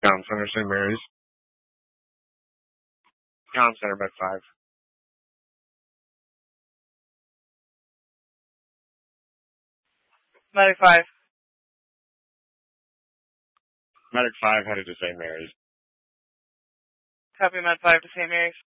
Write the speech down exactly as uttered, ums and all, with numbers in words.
Town Center, Saint Mary's. Town Center, Med five. Medic five. Medic five headed to Saint Mary's. Copy Med five to Saint Mary's.